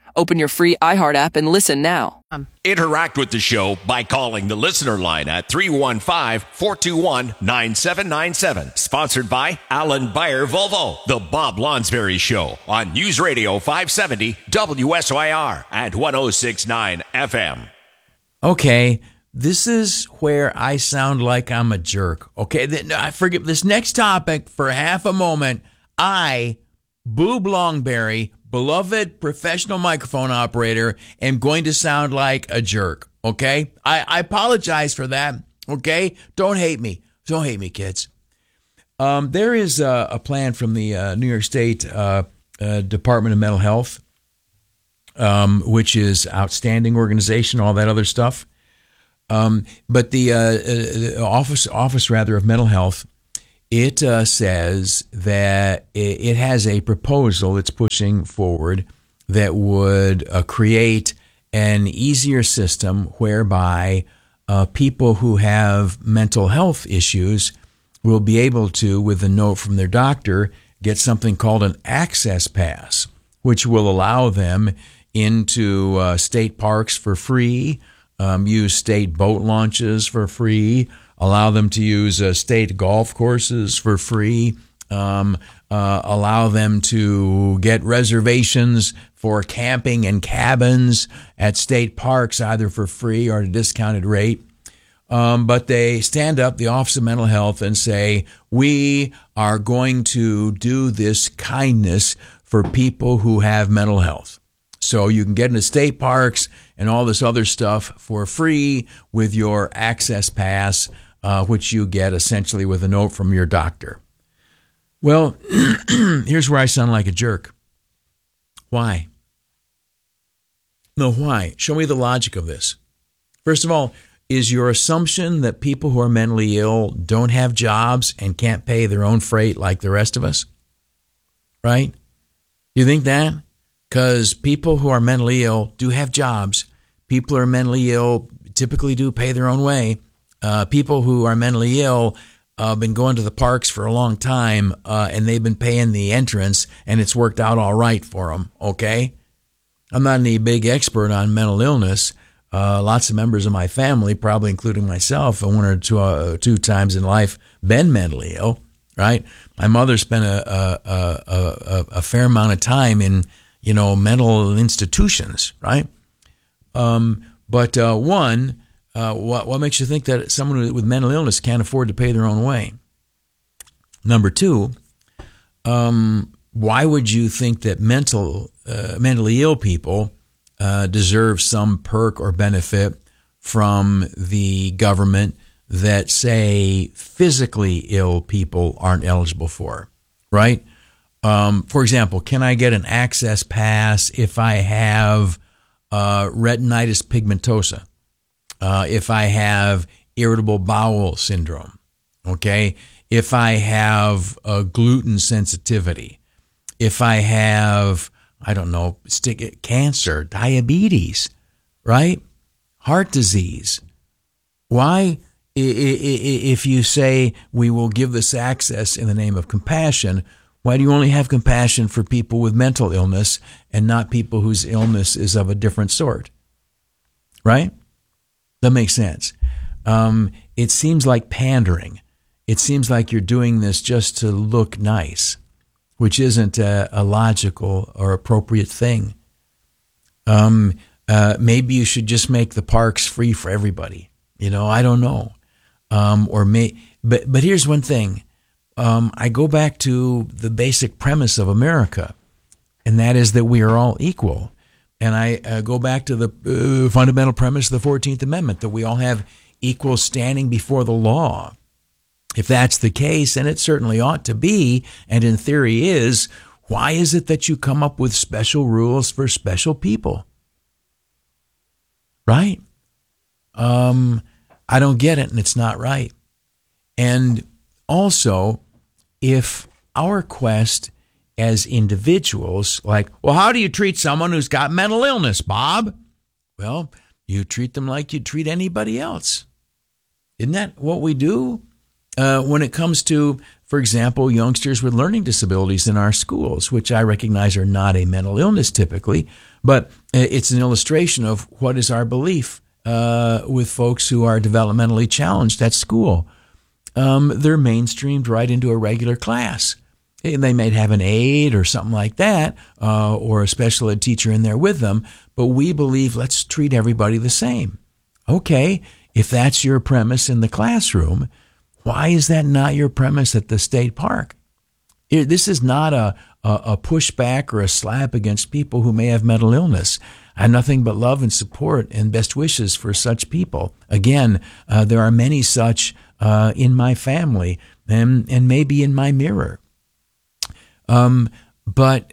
Open your free iHeart app and listen now.
Interact with the show by calling the listener line at three one five, four two one, nine seven nine seven. Sponsored by Alan Bayer Volvo. The Bob Lonsberry Show on News Radio five seventy W S Y R and one oh six point nine F M.
Okay, this is where I sound like I'm a jerk. Okay, then I forget this next topic for half a moment. I, Boob Longberry, beloved professional microphone operator, am going to sound like a jerk. Okay, I, I apologize for that. Okay, don't hate me. Don't hate me, kids. Um, there is a, a plan from the uh, New York State uh, uh, Department of Mental Health, um, which is outstanding organization, all that other stuff. Um, but the uh, uh, office, office rather of mental health, it uh, says that it, it has a proposal it's pushing forward that would uh, create an easier system whereby uh, people who have mental health issues will be able to, with a note from their doctor, get something called an access pass, which will allow them into uh, state parks for free, um, use state boat launches for free, allow them to use uh, state golf courses for free, um, uh, allow them to get reservations for camping and cabins at state parks either for free or at a discounted rate. Um, but they stand up, the Office of Mental Health, and say, we are going to do this kindness for people who have mental health. So you can get into state parks and all this other stuff for free with your access pass, uh, which you get essentially with a note from your doctor. Well, here's where I sound like a jerk. Why? No, why? Show me the logic of this. First of all, is your assumption that people who are mentally ill don't have jobs and can't pay their own freight like the rest of us? Right? You think that? Because people who are mentally ill do have jobs. People who are mentally ill typically do pay their own way. Uh, people who are mentally ill have uh, been going to the parks for a long time, uh, and they've been paying the entrance, and it's worked out all right for them, okay? I'm not any big expert on mental illness. Uh, lots of members of my family, probably including myself, one or two, uh, two times in life been mentally ill, right? My mother spent a, a, a, a, a fair amount of time in, you know, mental institutions, right? Um, but uh, one, uh, what, what makes you think that someone with mental illness can't afford to pay their own way? Number two, um, why would you think that mental, uh, mentally ill people Uh, deserve some perk or benefit from the government that, say, physically ill people aren't eligible for, right? Um, for example, can I get an access pass if I have uh, retinitis pigmentosa, uh, if I have irritable bowel syndrome, okay, if I have a gluten sensitivity, if I have I don't know, stick it, cancer, diabetes, right? Heart disease. Why, if you say we will give this access in the name of compassion, why do you only have compassion for people with mental illness and not people whose illness is of a different sort? Right? That makes sense. Um, it seems like pandering. It seems like you're doing this just to look nice, which isn't a, a logical or appropriate thing. Um, uh, maybe you should just make the parks free for everybody. You know, I don't know. Um, or may, but but here's one thing. Um, I go back to the basic premise of America, and that is that we are all equal. And I uh, go back to the uh, fundamental premise of the fourteenth Amendment, that we all have equal standing before the law. If that's the case, and it certainly ought to be, and in theory is, why is it that you come up with special rules for special people? Right? Um, I don't get it, and it's not right. And also, if our quest as individuals, like, well, how do you treat someone who's got mental illness, Bob? Well, you treat them like you treat anybody else. Isn't that what we do? Uh, when it comes to, for example, youngsters with learning disabilities in our schools, which I recognize are not a mental illness typically, but it's an illustration of what is our belief uh, with folks who are developmentally challenged at school. Um, they're mainstreamed right into a regular class. They may have an aide or something like that, uh, or a special ed teacher in there with them, but we believe let's treat everybody the same. Okay, if that's your premise in the classroom, why is that not your premise at the state park? This is not a, a, a pushback or a slap against people who may have mental illness. I have nothing but love and support and best wishes for such people. Again, uh, there are many such uh, in my family and, and maybe in my mirror. Um, but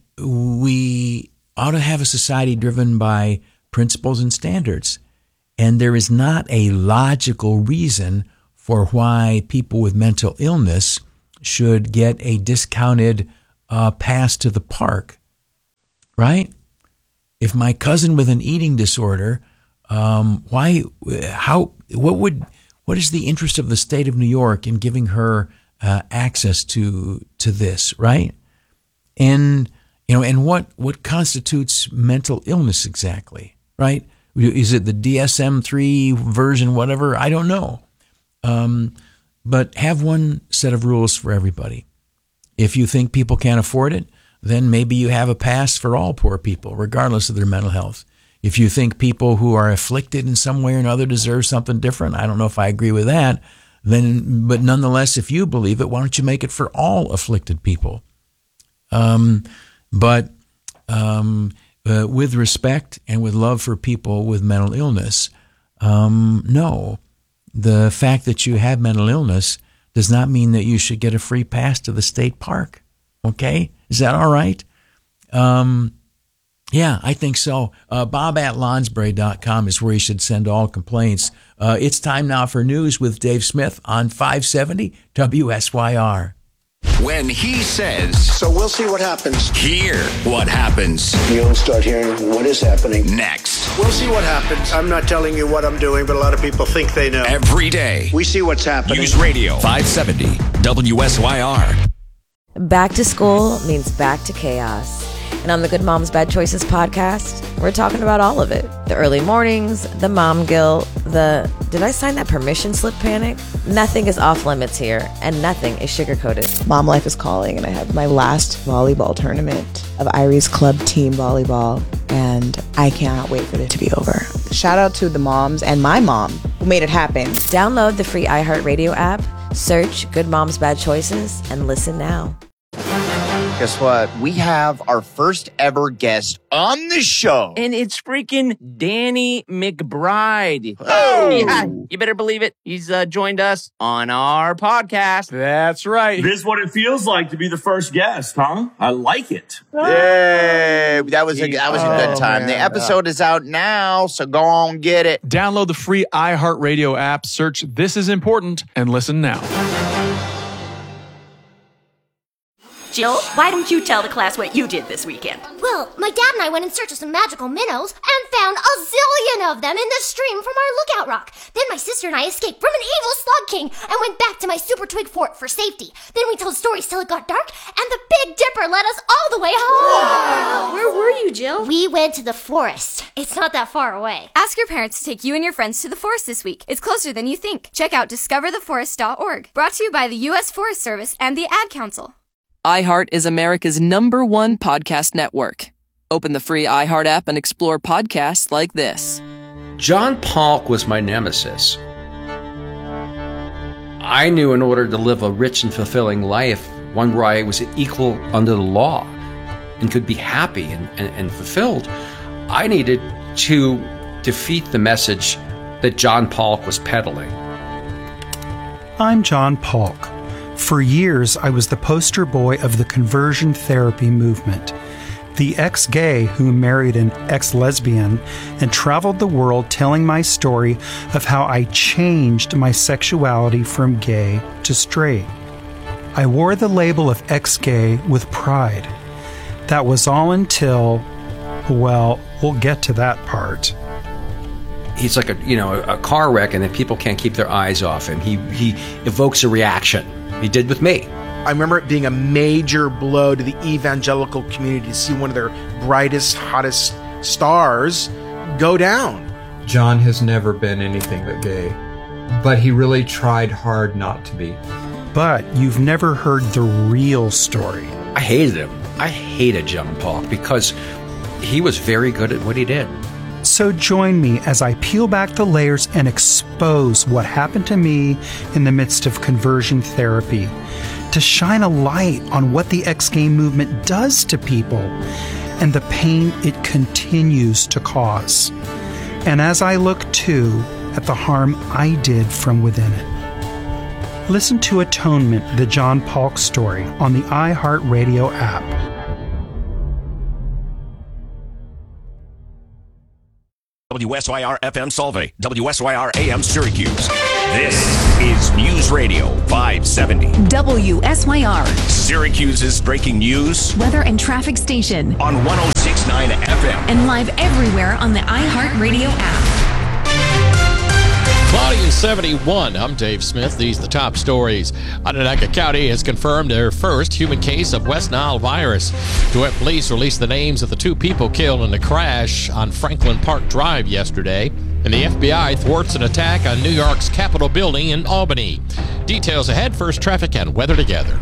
we ought to have a society driven by principles and standards. And there is not a logical reason for why people with mental illness should get a discounted uh, pass to the park, right? If my cousin with an eating disorder, um, why, how, what would, what is the interest of the state of New York in giving her uh, access to to this, right? And you know, and what what constitutes mental illness exactly, right? Is it the D S M three version, whatever? I don't know. Um, but have one set of rules for everybody. If you think people can't afford it, then maybe you have a pass for all poor people, regardless of their mental health. If you think people who are afflicted in some way or another deserve something different, I don't know if I agree with that, then, but nonetheless, if you believe it, why don't you make it for all afflicted people? Um, but um, uh, with respect and with love for people with mental illness, um, no. The fact that you have mental illness does not mean that you should get a free pass to the state park. Okay? Is that all right? Um, yeah, I think so. Uh, Bob at Lonsbury dot com is where you should send all complaints. Uh, it's time now for news with Dave Smith on five seventy W S Y R.
When he says,
so we'll see what happens.
Hear what happens.
You'll start hearing what is happening.
Next.
We'll see what happens. I'm not telling you what I'm doing, but a lot of people think they know.
Every day.
We see what's happening.
News Radio five seventy W S Y R.
Back to school means back to chaos. And on the Good Moms Bad Choices podcast, we're talking about all of it. The early mornings, the mom guilt, the did I sign that permission slip panic? Nothing is off limits here, and nothing is sugar-coated.
Mom life is calling, and I have my last volleyball tournament of Iris Club Team Volleyball, and I cannot wait for it to be over. Shout out to the moms and my mom who made it happen.
Download the free iHeartRadio app, search Good Moms Bad Choices, and listen now.
Guess what? We have our first ever guest on the show.
And it's freaking Danny McBride.
Oh!
Yeah, you better believe it. He's uh, joined us on our podcast.
That's right. This is what it feels like to be the first guest, huh? I like it.
Yay! That was a, that was a good
Oh,
time.
man.
The episode is out now, so go on get it.
Download the free iHeartRadio app, search This Is Important, and listen now.
Jill, why don't you tell the class what you did this weekend?
Well, my dad and I went in search of some magical minnows and found a zillion of them in the stream from our lookout rock. Then my sister and I escaped from an evil slug king and went back to my super twig fort for safety. Then we told stories till it got dark, and the Big Dipper led us all the way home.
Wow. Where were you, Jill?
We went to the forest. It's not that far away.
Ask your parents to take you and your friends to the forest this week. It's closer than you think. Check out discover the forest dot org. Brought to you by the U S Forest Service and the Ad Council.
iHeart is America's number one podcast network. Open the free iHeart app and explore podcasts like this.
John Polk was my nemesis. I knew in order to live a rich and fulfilling life, one where I was equal under the law and could be happy and, and, and fulfilled, I needed to defeat the message that John Polk was peddling.
I'm John Polk. For years, I was the poster boy of the conversion therapy movement, the ex-gay who married an ex-lesbian and traveled the world telling my story of how I changed my sexuality from gay to straight. I wore the label of ex-gay with pride. That was all until, well, we'll get to that part.
he's like a you know a car wreck, and then people can't keep their eyes off him. He he evokes a reaction. He did with me.
I remember it being a major blow to the evangelical community to see one of their brightest, hottest stars go down.
John has never been anything but gay, but he really tried hard not to be.
But you've never heard the real story.
I hated him. I hated John Polk because he was very good at what he did.
So join me as I peel back the layers and expose what happened to me in the midst of conversion therapy, to shine a light on what the X-Gay movement does to people and the pain it continues to cause. And as I look too at the harm I did from within it. Listen to Atonement, the John Polk story on the iHeartRadio app.
W S Y R F M Solvay, W S Y R A M Syracuse. This is News Radio five seventy.
W S Y R.
Syracuse's breaking news.
Weather and traffic station.
On one oh six point nine F M.
And live everywhere on the iHeartRadio app.
Cloudy and seventy-one. I'm Dave Smith. These are the top stories. Onondaga County has confirmed their first human case of West Nile virus. DeWitt police released the names of the two people killed in the crash on Franklin Park Drive yesterday. And the F B I thwarts an attack on New York's Capitol building in Albany. Details ahead. First, traffic and weather together.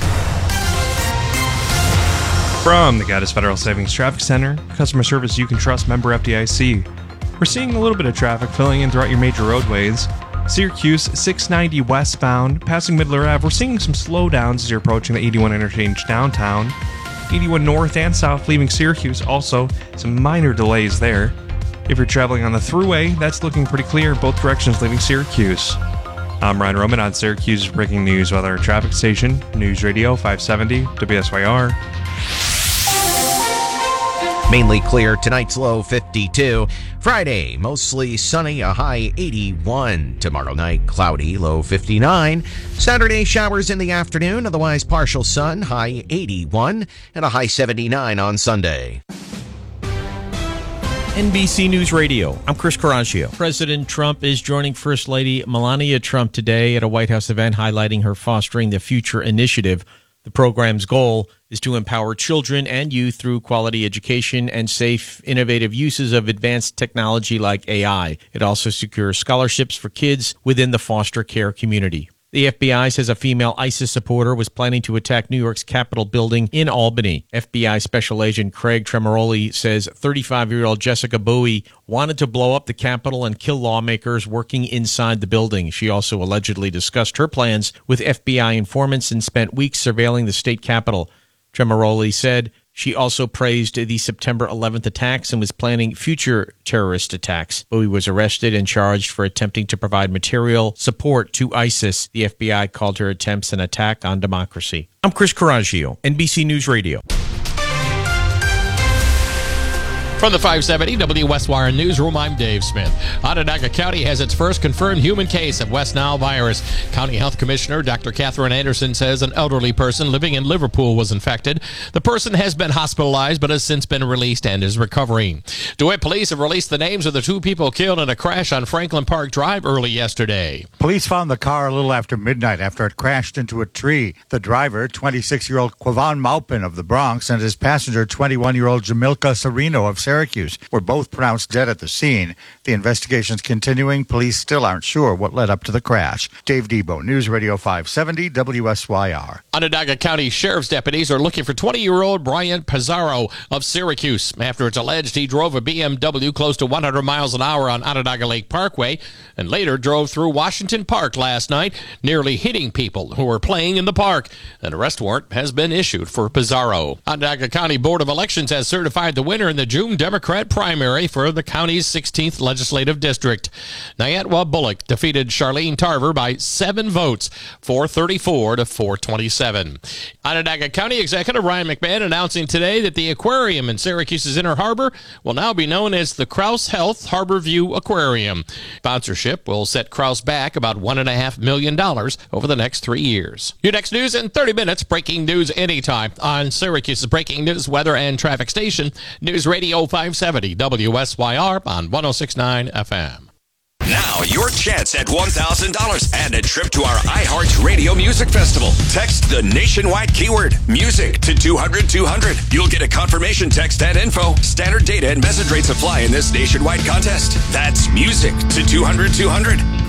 From the Gaddis Federal Savings Traffic Center, customer service you can trust, member F D I C. We're seeing a little bit of traffic filling in throughout your major roadways. Syracuse, six ninety westbound, passing Midler Ave. We're seeing some slowdowns as you're approaching the eighty-one interchange downtown. eighty-one north and south leaving Syracuse, also some minor delays there. If you're traveling on the thruway, that's looking pretty clear in both directions leaving Syracuse. I'm Ryan Roman on Syracuse's breaking news weather and traffic station, News Radio five seventy W S Y R.
Mainly clear, tonight's low fifty-two. Friday, mostly sunny, a high eighty-one. Tomorrow night, cloudy, low fifty-nine. Saturday, showers in the afternoon, otherwise partial sun, high eighty-one, and a high seventy-nine on Sunday.
N B C News Radio, I'm Chris Caraccio. President Trump is joining First Lady Melania Trump today at a White House event highlighting her Fostering the Future initiative. The program's goal is to empower children and youth through quality education and safe, innovative uses of advanced technology like A I. It also secures scholarships for kids within the foster care community. The F B I says a female ISIS supporter was planning to attack New York's Capitol building in Albany. F B I Special Agent Craig Tremoroli says thirty-five-year-old Jessica Bowie wanted to blow up the Capitol and kill lawmakers working inside the building. She also allegedly discussed her plans with F B I informants and spent weeks surveilling the state capitol. Tremoroli said she also praised the September eleventh attacks and was planning future terrorist attacks. Bowie was arrested and charged for attempting to provide material support to ISIS. The F B I called her attempts an attack on democracy. I'm Chris Caraccio, N B C News Radio.
From the five seventy W S Y R Newsroom, I'm Dave Smith. Onondaga County has its first confirmed human case of West Nile virus. County Health Commissioner Doctor Catherine Anderson says an elderly person living in Liverpool was infected. The person has been hospitalized but has since been released and is recovering. DeWitt police have released the names of the two people killed in a crash on Franklin Park Drive early yesterday.
Police found the car a little after midnight after it crashed into a tree. The driver, twenty-six-year-old Quavan Maupin of the Bronx, and his passenger, twenty-one-year-old Jamilka Sereno of Syracuse, were both pronounced dead at the scene. The investigation's continuing. Police still aren't sure what led up to the crash. Dave Debo, News Radio five seventy W S Y R.
Onondaga County Sheriff's deputies are looking for twenty-year-old Brian Pizarro of Syracuse after it's alleged he drove a B M W close to one hundred miles an hour on Onondaga Lake Parkway and later drove through Washington Park last night, nearly hitting people who were playing in the park. An arrest warrant has been issued for Pizarro. Onondaga County Board of Elections has certified the winner in the June Democrat primary for the county's sixteenth legislative district. Nyatwa Bullock defeated Charlene Tarver by seven votes, four thirty-four to four twenty-seven. Onondaga County Executive Ryan McMahon announcing today that the aquarium in Syracuse's Inner Harbor will now be known as the Krause Health Harborview Aquarium. Sponsorship will set Krause back about one point five million dollars over the next three years. Your next news in thirty minutes. Breaking news anytime on Syracuse's breaking news, weather, and traffic station. News Radio oh five seventy W S Y R on one oh six point nine F M.
Now, your chance at one thousand dollars and a trip to our iHeart Radio Music Festival. Text the nationwide keyword music to two hundred two hundred. You'll get a confirmation text and info. Standard data and message rates apply in this nationwide contest. That's music to two hundred two hundred.